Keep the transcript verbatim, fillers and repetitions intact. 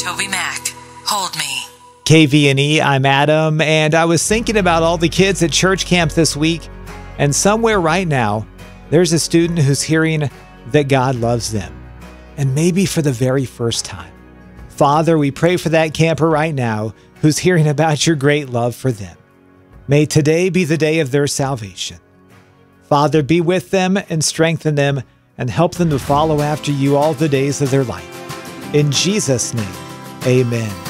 Toby Mac. Hold me. K V N E, I'm Adam, and I was thinking about all the kids at church camp this week, and somewhere right now, there's a student who's hearing that God loves them, and maybe for the very first time. Father, we pray for that camper right now who's hearing about your great love for them. May today be the day of their salvation. Father, be with them and strengthen them and help them to follow after you all the days of their life. In Jesus' name, amen.